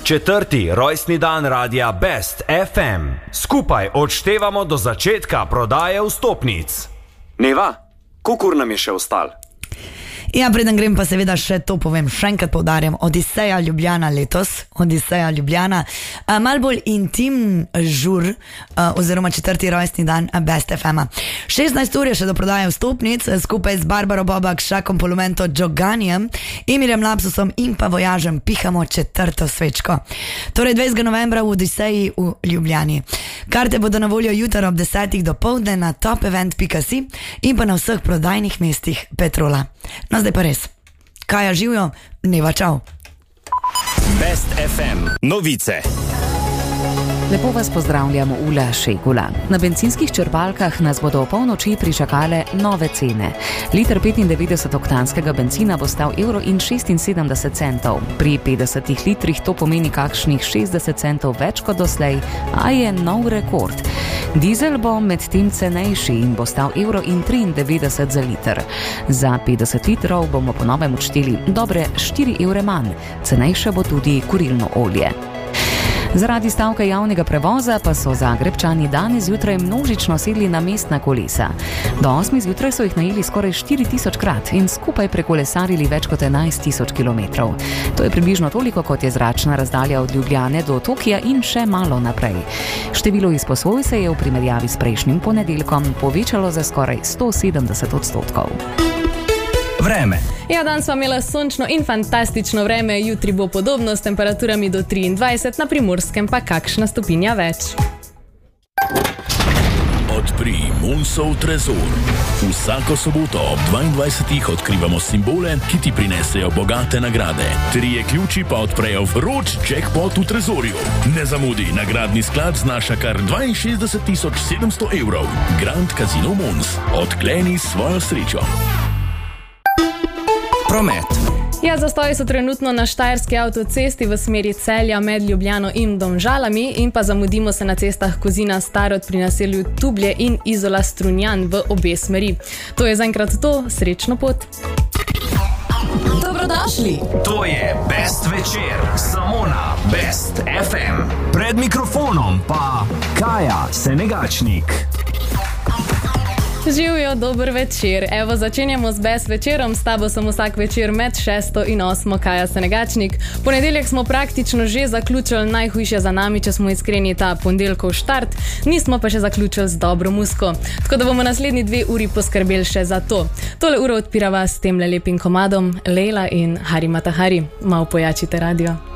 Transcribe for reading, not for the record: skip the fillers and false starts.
4. rojstni dan radia Best FM. Skupaj odštevamo do začetka prodaje vstopnic. Neva, koliko nam je še ostalo? Ja, preden grem pa seveda še to povem, še enkrat poudarjam, Odiseja Ljubljana letos, Odiseja Ljubljana, malo bolj intimen žur, oziroma 4. rojstni dan Best FM-a. 16 ur je še do prodaje vstopnic, skupaj z Barbaro Bobak, Šakom Polumento, Džoganijem, Emirjem Lapsusom in pa Vojažem pihamo 4. svečko. Torej 20. novembra v Odiseji v Ljubljani. Karte bodo na voljo jutro ob 10. dopoldne na topevent.si in pa na vseh prodajnih mestih Petrola. No, zdaj pa res. Kaja živijo, Neva čau. Best FM novice. Lepo vas pozdravljamo, Ula Šegula. Na bencinskih črpalkah nas bodo v polnoči pričakale nove cene. Liter 95-oktanskega benzina bo stal €1,76. Pri 50 litrih to pomeni kakšnih 60 centov več kot doslej, a je nov rekord. Dizel bo medtem cenejši in bo stal €1,93 za liter. Za 50 litrov bomo po novem odšteli dobre €4 manj. Cenejše bo tudi kurilno olje. Zaradi stavke javnega prevoza pa so Zagrebčani danes zjutraj množično sedli na mestna kolesa. Do 8 zjutraj so jih najeli skoraj 4000 krat in skupaj prekolesarili več kot 11 000 kilometrov. To je približno toliko, kot je zračna razdalja od Ljubljane do Tokija in še malo naprej. Število izposoj se je v primerjavi s prejšnjim ponedeljkom povečalo za skoraj 170%. Vreme. Ja, danes smo imeli sončno in fantastično vreme, jutri bo podobno s temperaturami do 23, na Primorskem pa kakšna stopinja več. Odpri Munsov trezor. Vsako soboto ob 22. odkrivamo simbole, ki ti prinesejo bogate nagrade. 3 ključi pa odprejo vroč jackpot v trezorju. Ne zamudi, nagradni sklad znaša kar 62 700 €. Grand Casino Muns. Odkleni svojo srečo. Promet. Ja, zastoji so trenutno na Štajerski avtocesti v smeri Celja med Ljubljano in Domžalami in pa zamudimo se na cestah Kozina Starod pri naselju Tublje in Izola Strunjan v obe smeri. To je zaenkrat to, srečno pot. Dobrodošli. To je Best večer, samo na Best FM. Pred mikrofonom pa Kaja Senegačnik. Živijo, dober večer. Evo, začenjamo z Best večerom. S tabo sem vsak večer med 6. in 8. Kaja Senegačnik. Ponedeljek smo praktično že zaključili, najhujše za nami, če smo iskreni, ta ponedeljkov štart. Nismo pa še zaključili z dobro muziko. Tako da bomo naslednji 2 uri poskrbeli še za to. Tole uro odpirava s temle lepim komadom Leila in Hari Matahari. Malo pojačite radio.